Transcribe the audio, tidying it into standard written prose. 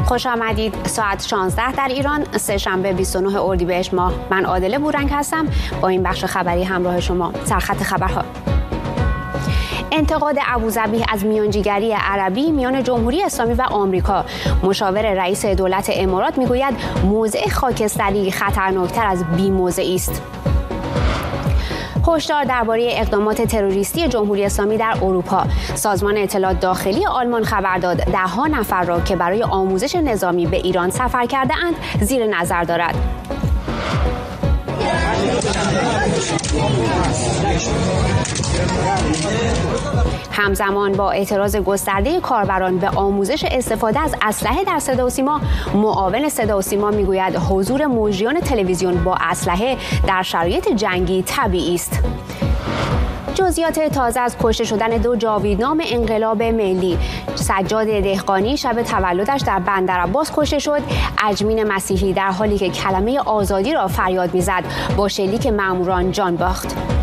خوش آمدید. ساعت 16 در ایران، سه‌شنبه 29 اردیبهشت ماه. من عادله بورنگ هستم با این بخش خبری همراه شما. سرخط خبرها: انتقاد ابوظبی از میانجیگری عربی میان جمهوری اسلامی و آمریکا. مشاور رئیس دولت امارات میگوید موضع خاکستری خطرناکتر از بی‌موضعی است. هشدار درباره اقدامات تروریستی جمهوری اسلامی در اروپا. سازمان اطلاعات داخلی آلمان خبر داد ده‌ها نفر را که برای آموزش نظامی به ایران سفر کرده اند زیر نظر دارد. همزمان با اعتراض گسترده کاربران به آموزش استفاده از اسلحه در صدا و سیما، معاون صدا و سیما میگوید حضور مجریان تلویزیون با اسلحه در شرایط جنگی طبیعی است. جزئیات تازه از کشته شدن 2 جاویدنام انقلاب ملی. سجاد دهقانی شب تولدش در بندرعباس کشته شد. اجمین مسیحی در حالی که کلمه آزادی را فریاد میزد با شلیک ماموران جان باخت.